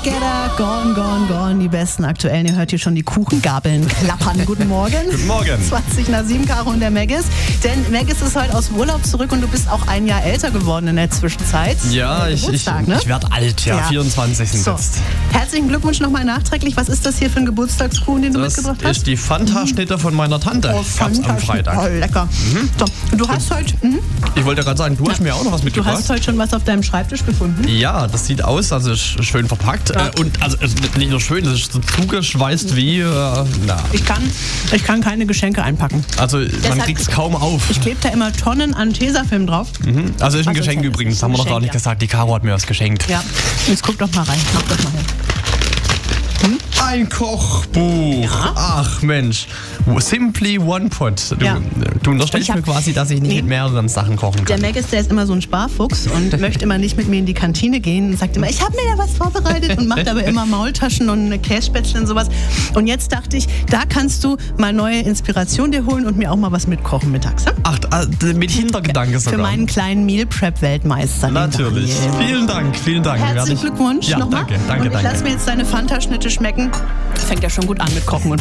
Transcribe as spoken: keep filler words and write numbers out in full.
Together, Gone, Gone, Gone, die besten aktuellen. Ihr hört hier schon die Kuchengabeln klappern. Guten Morgen. Guten Morgen. zwanzig nach sieben, Caro und der Maggis. Denn Maggis ist heute aus dem Urlaub zurück und du bist auch ein Jahr älter geworden in der Zwischenzeit. Ja, ich, ich, ne? ich werde alt, ja, Ja. vierundzwanzig sind So. jetzt. Herzlichen Glückwunsch nochmal nachträglich. Was ist das hier für ein Geburtstagskuchen, den du Das mitgebracht hast? ist die Fanta-Schnitte von meiner Tante. Oh, Ich hab's am fantastisch. Freitag. Oh, lecker. Mhm. So, und du hast heute, mhm. Ich wollte gerade sagen, du hast mir auch noch was du mitgebracht. hast heute schon was auf deinem Schreibtisch gefunden. Ja, das sieht aus, also ist schön verpackt. Ja. Äh, und also es ist nicht nur schön, es ist so zugeschweißt wie, äh, na. Ich kann, ich kann keine Geschenke einpacken. Also man Deshalb- kriegt es kaum auf. Ich klebe da immer Tonnen an Tesafilm drauf. Mhm. Also ist ein Also Geschenk es ist übrigens, das ein haben wir noch gar Geschenk, nicht ja. gesagt. Die Caro hat mir was geschenkt. Ja, jetzt guck doch mal rein. Mach doch mal hin. Ein Kochbuch. Ja. Ach Mensch. Simply One Pot. Du, Ja. du unterstellst Ich hab- mir quasi, dass ich nicht Nee. mit mehreren Sachen kochen Der kann. Maggis, der ist immer so ein Sparfuchs und möchte immer nicht mit mir in die Kantine gehen und sagt immer, ich habe mir da was vorbereitet und macht aber immer Maultaschen und Kässpätzle und sowas. Und jetzt dachte ich, da kannst du mal neue Inspiration dir holen und mir auch mal was mitkochen mittags. Hm? Ach, äh, mit Hintergedanke Für sogar. meinen kleinen Meal Prep Weltmeister. den Natürlich. Daniel. Vielen Dank, vielen Dank. Werde Herzlichen ich- Glückwunsch Ja, nochmal. danke, danke, und ich danke. lasse mir jetzt deine Fanta-Schnitte schmecken. Fängt ja schon gut an mit Kochen und